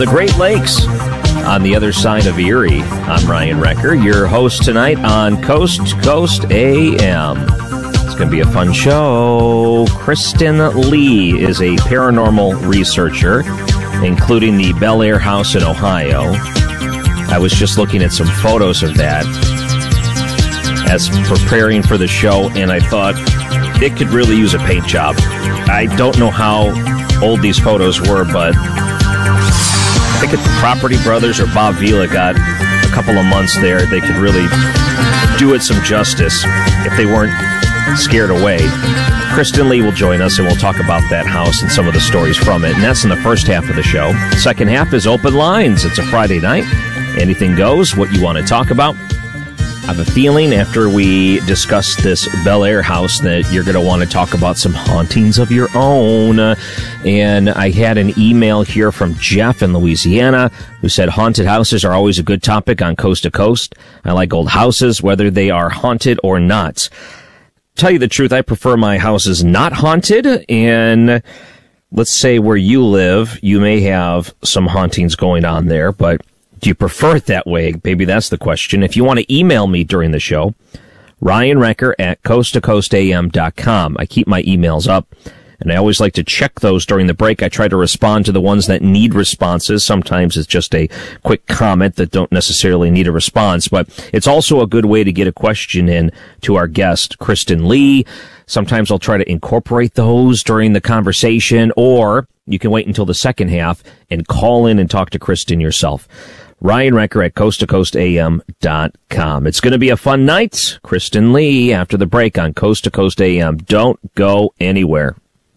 the Great Lakes on the other side of Erie. I'm Ryan Wrecker, your host tonight on Coast to Coast AM. It's going to be a fun show. Kristen Lee is a paranormal researcher, including the Bel Air House in Ohio. I was just looking at some photos of that as preparing for the show, and I thought it could really use a paint job. I don't know how old these photos were, but I think if the Property Brothers or Bob Vila got a couple of months there, they could really do it some justice if they weren't scared away. Kristen Lee will join us, and we'll talk about that house and some of the stories from it. And that's in the first half of the show. Second half is Open Lines. It's a Friday night. Anything goes, what you want to talk about. I have a feeling after we discuss this Bel Air house that you're going to want to talk about some hauntings of your own. And I had an email here from Jeff in Louisiana who said haunted houses are always a good topic on Coast to Coast. I like old houses, whether they are haunted or not. Tell you the truth, I prefer my houses not haunted. And let's say where you live, you may have some hauntings going on there, but do you prefer it that way? Maybe that's the question. If you want to email me during the show, Ryan Wrecker at coasttocoastam.com. I keep my emails up, and I always like to check those during the break. I try to respond to the ones that need responses. Sometimes it's just a quick comment that don't necessarily need a response, but it's also a good way to get a question in to our guest, Kristen Lee. Sometimes I'll try to incorporate those during the conversation, or you can wait until the second half and call in and talk to Kristen yourself. Ryan Wrecker at coasttocoastam.com. It's going to be a fun night. Kristen Lee after the break on Coast to Coast AM. Don't go anywhere.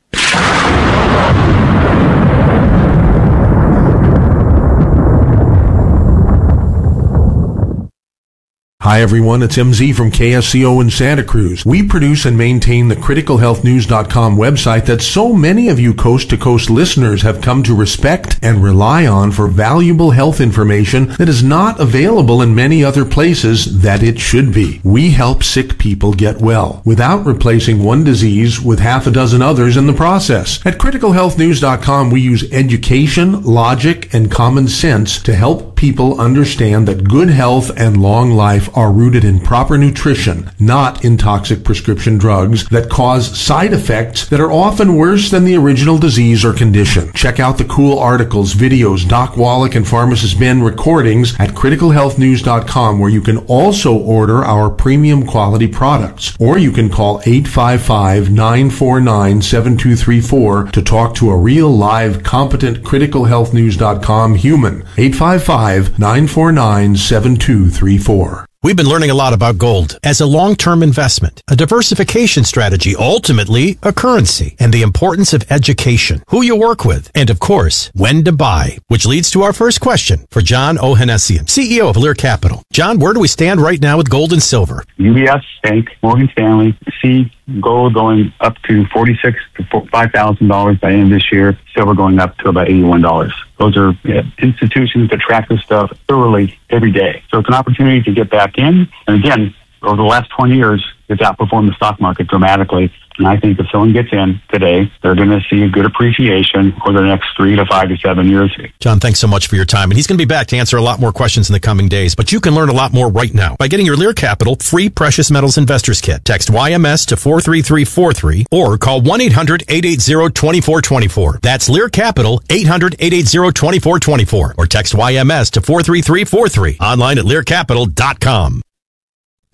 Hi everyone, it's MZ from KSCO in Santa Cruz. We produce and maintain the criticalhealthnews.com website that so many of you Coast to Coast listeners have come to respect and rely on for valuable health information that is not available in many other places that it should be. We help sick people get well without replacing one disease with half a dozen others in the process. At criticalhealthnews.com, we use education, logic, and common sense to help people understand that good health and long life are rooted in proper nutrition, not in toxic prescription drugs that cause side effects that are often worse than the original disease or condition. Check out the cool articles, videos, Doc Wallach and Pharmacist Ben recordings at criticalhealthnews.com, where you can also order our premium quality products. Or you can call 855-949-7234 to talk to a real live competent criticalhealthnews.com human. 855-949-7234. We've been learning a lot about gold as a long-term investment, a diversification strategy, ultimately a currency, and the importance of education, who you work with, and of course, when to buy, which leads to our first question for John Ohanessian, CEO of Lear Capital. John, where do we stand right now with gold and silver? UBS Bank, Morgan Stanley, see gold going up to $46,000 to $5,000 by the end of this year, silver going up to about $81. Those are institutions that track this stuff thoroughly every day. So it's an opportunity to get back in. And again, over the last 20 years, it's outperformed the stock market dramatically. And I think if someone gets in today, they're going to see a good appreciation over the next 3 to 5 to 7 years. John, thanks so much for your time. And he's going to be back to answer a lot more questions in the coming days. But you can learn a lot more right now by getting your Lear Capital free Precious Metals Investors Kit. Text YMS to 43343 or call 1-800-880-2424. That's Lear Capital, 800-880-2424. Or text YMS to 43343. Online at learcapital.com.